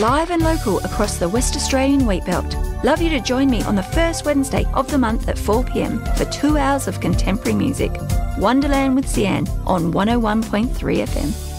live and local across the West Australian wheat belt. Love you to join me on the first Wednesday of the month at 4 p.m. for 2 hours of contemporary music. Wonderland with Sian on 101.3 FM.